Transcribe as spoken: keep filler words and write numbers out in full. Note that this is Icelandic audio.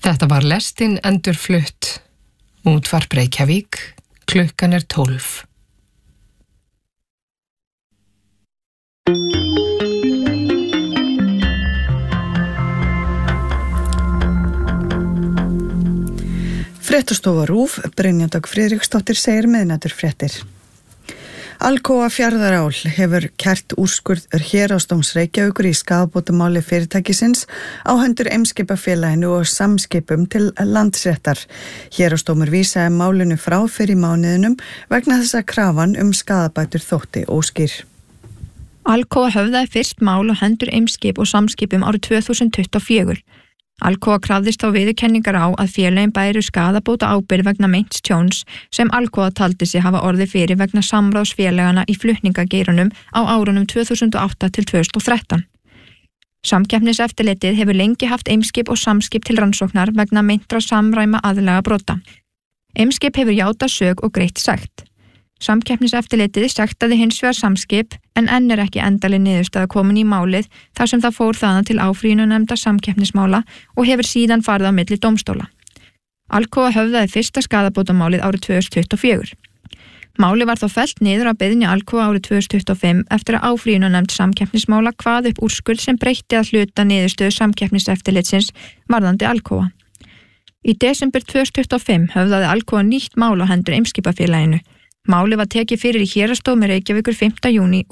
Þetta var lestin endurflutt. Útvarp Reykjavík, klukkan er tólf. Fréttastofa RÚV, Brynja Dögg Friðriksdóttir segir miðnæturfréttir. Alcoa Fjarðarál hefur kært úrskurð Héraðsdóms Reykjavíkur í skaðabótamáli fyrirtækisins á hendur Eimskipafélaginu og Samskipum til Landsréttar. Héraðsdómur vísaði málinu frá fyrir mánuðinum vegna þess að krafan um skaðabætur þótti óskýr. Alcoa höfðaði fyrst mál á hendur Eimskip og Samskipum árið tvö þúsund tuttugu og fjögur. Alcoa krafðist á viðurkenningar á að félögin bæru skaðabóta ábyrgð vegna meints tjóns sem Alcoa taldi sig hafa orðið fyrir vegna samráðsfélagana í flutningageiranum á árunum tvö þúsund og átta til tvö þúsund og þrettán. Samkeppniseftirlitið hefur lengi haft Eimskip og Samskip til rannsóknar vegna meintra samræma aðlaga brota. Eimskip hefur játað sök og greitt sekt. Samkeppniseftirlitið sektaði hins vegar Samskip en enn er ekki endaleg niðurstaða komin í málið þar sem það fór þaðan til áfrýjunarnefndar samkeppnismála og hefur síðan farið á milli dómstóla. Alcoa höfðaði fyrsta skaðabótamálið árið tvö þúsund tuttugu og fjögur. Málið var þó fellt niður að beiðni Alcoa árið tvö þúsund tuttugu og fimm eftir að áfrýjunarnefnd samkeppnismála kvað upp úrskurð sem breytti að hluta niðurstöðu samkeppniseftirlitsins varðandi Alcoa. Í desember tvö þúsund tuttugu og fimm höfðaði Alcoa nýtt mál á hendur Eimskipafélaginu. Málið var tekið fyrir í Héraðsdómi Reykjavíkur fimmta júní